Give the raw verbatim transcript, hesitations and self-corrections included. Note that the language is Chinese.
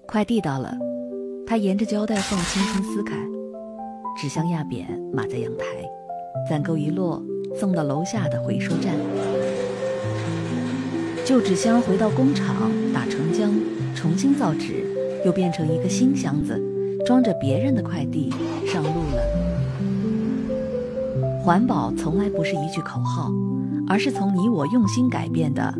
快递到了，他沿着胶带缝轻轻撕开，纸箱压扁码在阳台，攒够一摞送到楼下的回收站。旧纸箱回到工厂打成浆，重新造纸，又变成一个新箱子，装着别人的快递上路了。环保从来不是一句口号，而是从你我用心改变的